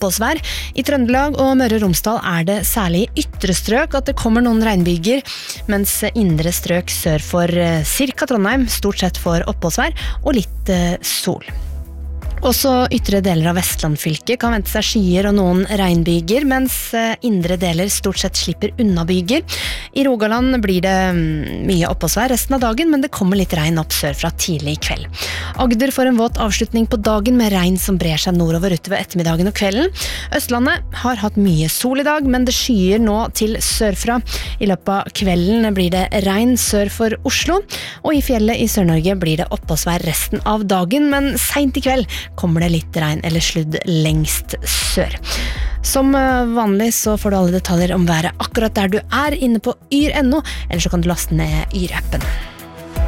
oppholdsvær. I Trøndelag og Møre og Romsdal det særlig i ytre strøk at det kommer noen regnbyger, mens indre strøk sør for cirka Trondheim stort sett får oppholdsvær og litt sol. Også ytre deler av Vestlandfylket kan vente seg skyer og noen regnbyger, mens indre deler stort sett slipper unna byger. I Rogaland blir det mye oppholdsvær resten av dagen, men det kommer litt regn opp sør fra tidlig i kveld. Agder får en våt avslutning på dagen med regn som brer seg nordover utover ettermiddagen og kvelden. Østlandet har hatt mye sol i dag, men det skyer nå til sørfra. I løpet av kvelden blir det regn sør for Oslo, og i fjellet i Sør-Norge blir det oppholdsvær resten av dagen, men sent i kveld kommer det litt regn eller sludd lengst sør. Som vanlig så får du alle detaljer om været akkurat der du inne på yr.no, eller så kan du laste ned Yr-appen.